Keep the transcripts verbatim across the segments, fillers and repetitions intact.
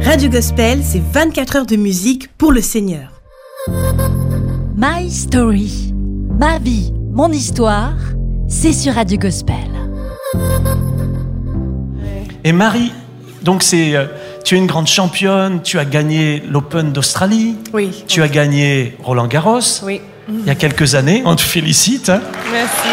Radio Gospel, c'est vingt-quatre heures de musique pour le Seigneur. My Story, ma vie, mon histoire, c'est sur Radio Gospel. Et Marie, donc c'est, euh, tu es une grande championne, tu as gagné l'Open d'Australie, Oui. tu as gagné Roland Garros, Oui. il y a quelques années, on te félicite. Hein. Merci.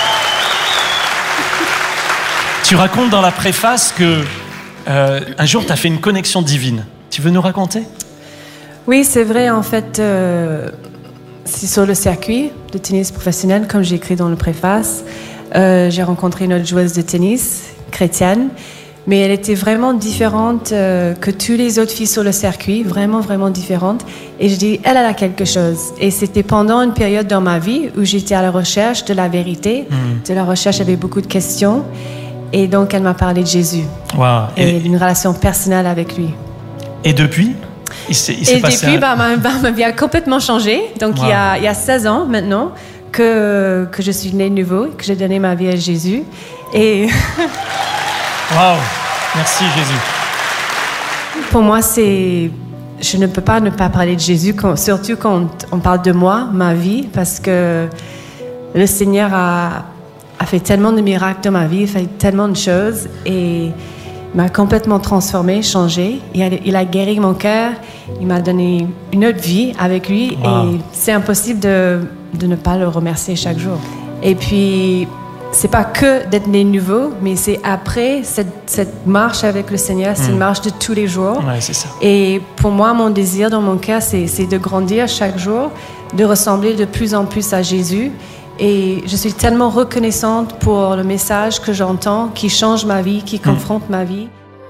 Tu racontes dans la préface que euh, un jour tu as fait une connexion divine. Tu veux nous raconter ? Oui, c'est vrai, en fait, euh, c'est sur le circuit de tennis professionnel, comme j'ai écrit dans le préface. Euh, j'ai rencontré une autre joueuse de tennis, chrétienne, mais elle était vraiment différente euh, que toutes les autres filles sur le circuit, vraiment, vraiment différente. Et je dis, elle, elle a quelque chose. Et c'était pendant une période dans ma vie où j'étais à la recherche de la vérité, mmh. de la recherche avec beaucoup de questions. Et donc, elle m'a parlé de Jésus wow. et, et d'une relation personnelle avec lui. Et depuis, il s'est, il s'est et passé depuis, un... bah, ma, bah, ma vie a complètement changé. Donc, wow. il, y a, il y a seize ans maintenant que, que je suis née de nouveau, que j'ai donné ma vie à Jésus. Et... Waouh! Merci, Jésus. Pour moi, c'est... Je ne peux pas ne pas parler de Jésus, quand, surtout quand on parle de moi, ma vie, parce que le Seigneur a... a fait tellement de miracles dans ma vie, il a fait tellement de choses et m'a complètement transformée, changée. Il a, il a guéri mon cœur, il m'a donné une autre vie avec lui wow. et c'est impossible de, de ne pas le remercier chaque jour. Et puis, c'est pas que d'être né nouveau, mais c'est après cette, cette marche avec le Seigneur, c'est mmh. une marche de tous les jours. Ouais, c'est ça. Et pour moi, mon désir dans mon cœur, c'est, c'est de grandir chaque jour, de ressembler de plus en plus à Jésus. Et je suis tellement reconnaissante pour le message que j'entends, qui change ma vie, qui confronte mmh. ma vie.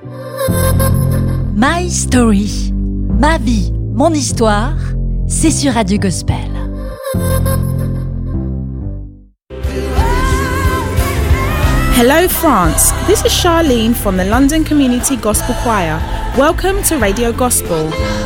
My Story, ma vie, mon histoire, c'est sur Radio Gospel. Hello France, this is Charlene from the London Community Gospel Choir. Welcome to Radio Gospel.